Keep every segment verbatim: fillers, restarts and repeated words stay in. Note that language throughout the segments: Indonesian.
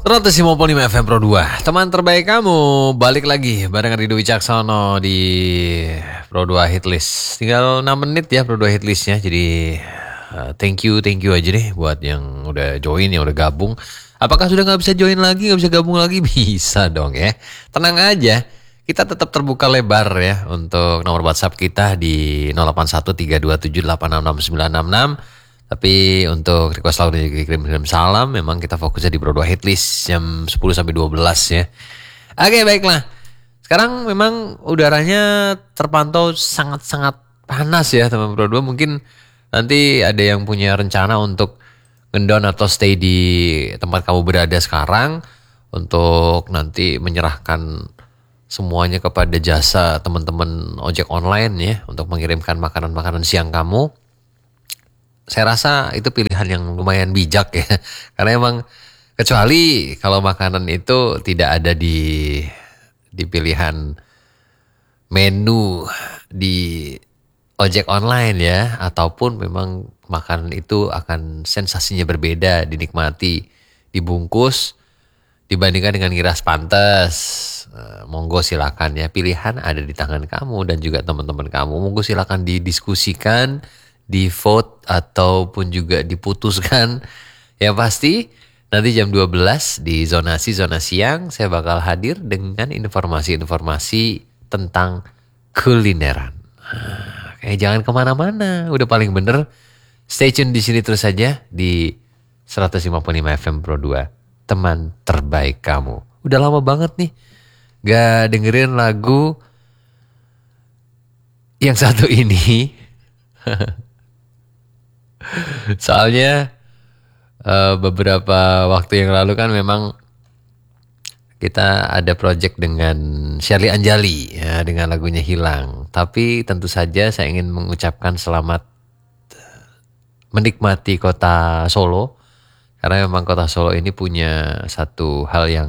seratus lima puluh lima F M Pro dua, teman terbaik kamu, balik lagi barengan Rido Wicaksono di Pro dua Hitlist. Tinggal enam menit ya Pro dua Hitlistnya, jadi uh, thank you, thank you aja deh buat yang udah join, yang udah gabung. Apakah sudah gak bisa join lagi, gak bisa gabung lagi? Bisa dong ya, tenang aja. Kita tetap terbuka lebar ya untuk nomor WhatsApp kita di nol delapan satu tiga dua tujuh delapan enam enam sembilan enam enam. Tapi untuk request lagu dan juga kirim-kirim salam, memang kita fokusnya di Pro dua Hitlist jam sepuluh sampai dua belas ya. Oke, baiklah. Sekarang memang udaranya terpantau sangat-sangat panas ya teman Pro dua. Mungkin nanti ada yang punya rencana untuk ngedown atau stay di tempat kamu berada sekarang untuk nanti menyerahkan semuanya kepada jasa teman-teman ojek online ya untuk mengirimkan makanan-makanan siang kamu. Saya rasa itu pilihan yang lumayan bijak ya. Karena emang kecuali kalau makanan itu tidak ada di di pilihan menu di ojek online ya, ataupun memang makanan itu akan sensasinya berbeda dinikmati dibungkus dibandingkan dengan ngiras pantes. Uh, monggo silakan ya, pilihan ada di tangan kamu dan juga teman-teman kamu. Monggo silakan didiskusikan, di vote ataupun juga diputuskan. Yang pasti nanti jam dua belas di zonasi zona siang saya bakal hadir dengan informasi-informasi tentang kulineran. Nah, kayak jangan kemana-mana, udah paling bener stay tune di sini terus saja di seratus lima puluh lima F M Pro dua, teman terbaik kamu. Udah lama banget nih gak dengerin lagu yang satu ini. Soalnya uh, beberapa waktu yang lalu kan memang kita ada project dengan Shirley Anjali ya, dengan lagunya Hilang. Tapi tentu saja saya ingin mengucapkan selamat menikmati kota Solo, karena memang kota Solo ini punya satu hal yang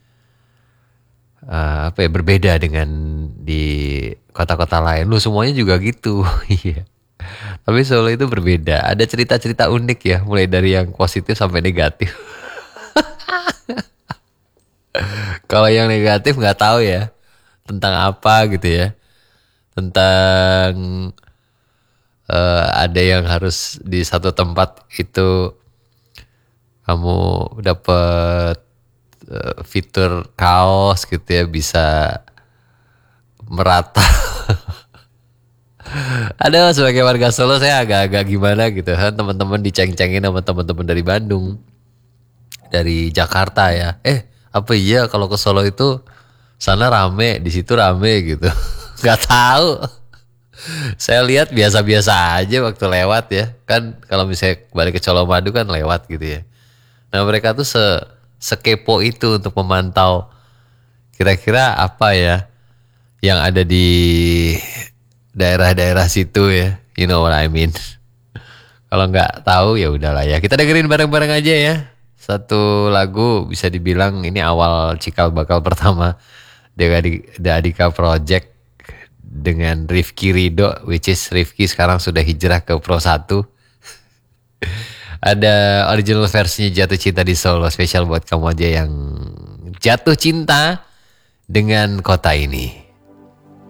uh, apa ya, berbeda dengan di kota-kota lain. Lu semuanya juga gitu. Iya. Tapi Solo itu berbeda. Ada cerita-cerita unik ya, mulai dari yang positif sampai negatif. Kalau yang negatif nggak tahu ya tentang apa gitu ya. Tentang uh, ada yang harus di satu tempat itu kamu dapat uh, fitur kaos gitu ya, bisa merata. Ada, sebagai warga Solo saya agak-agak gimana gitu kan, teman-teman diceng-cengin sama teman-teman dari Bandung, dari Jakarta ya. Eh, apa iya kalau ke Solo itu sana rame, di situ rame gitu. Gak tahu. Saya lihat biasa-biasa aja waktu lewat ya. Kan kalau misalnya balik ke Colomadu kan lewat gitu ya. Nah, mereka tuh se sekepo itu untuk memantau kira-kira apa ya yang ada di daerah-daerah situ ya, you know what I mean. Kalau nggak tahu ya udahlah ya, kita dengerin bareng-bareng aja ya. Satu lagu bisa dibilang ini awal cikal bakal pertama dari The Adika Project dengan Rifki Ridho, which is Rifki sekarang sudah hijrah ke Pro satu. Ada original versinya Jatuh Cinta di Solo, spesial buat kamu aja yang jatuh cinta dengan kota ini.